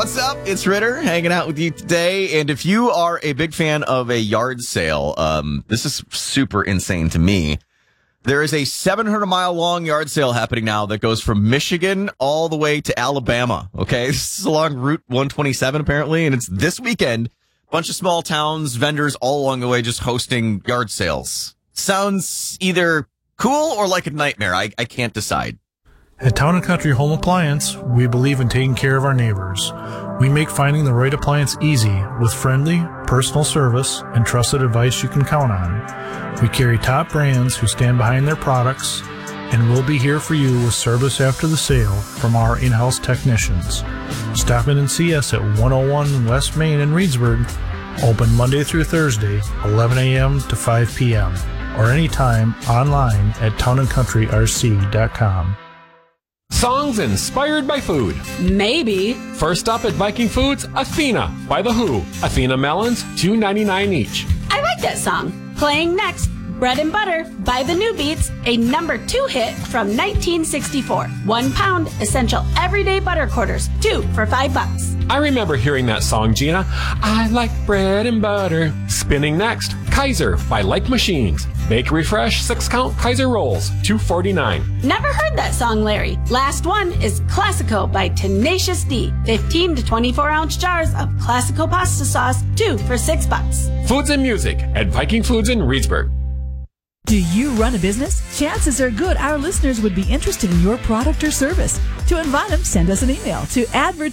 What's up? It's Ritter hanging out with you today. And if you are a big fan of a yard sale, this is super insane to me. There is a 700-mile long yard sale happening now that goes from Michigan all the way to Alabama. Okay, this is along Route 127 apparently, and it's this weekend. Bunch of small towns, vendors all along the way just hosting yard sales. Sounds either cool or like a nightmare. I can't decide. At Town & Country Home Appliance, we believe in taking care of our neighbors. We make finding the right appliance easy with friendly, personal service and trusted advice you can count on. We carry top brands who stand behind their products, and we'll be here for you with service after the sale from our in-house technicians. Stop in and see us at 101 West Main in Reedsburg, open Monday through Thursday, 11 a.m. to 5 p.m., or anytime online at townandcountryrc.com. Songs inspired by food. Maybe. First up at Viking Foods, Athena by The Who. Athena melons, $2.99 each. I like that song. Playing next, Bread and Butter by The New Beats, a #2 hit from 1964. 1 pound, essential everyday butter quarters, 2 for $5. I remember hearing that song, Gina. I like bread and butter. Spinning next, Kaiser by Like Machines. Bakery Fresh 6-count Kaiser rolls, $2.49. Never heard that song, Larry. Last one is Classico by Tenacious D. 15 to 24-ounce jars of Classico pasta sauce, 2 for $6. Foods and music at Viking Foods in Reedsburg. Do you run a business? Chances are good our listeners would be interested in your product or service. To invite them, send us an email to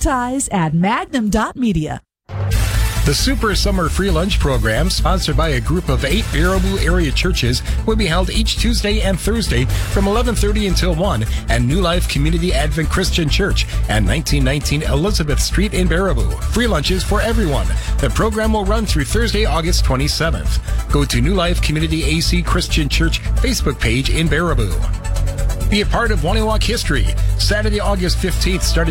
advertise@magnum.media. The Super Summer Free Lunch Program, sponsored by a group of 8 Baraboo area churches, will be held each Tuesday and Thursday from 11:30 until 1 at New Life Community Advent Christian Church at 1919 Elizabeth Street in Baraboo. Free lunches for everyone. The program will run through Thursday, August 27th. Go to New Life Community AC Christian Church Facebook page in Baraboo. Be a part of Waniwak history. Saturday, August 15th, starting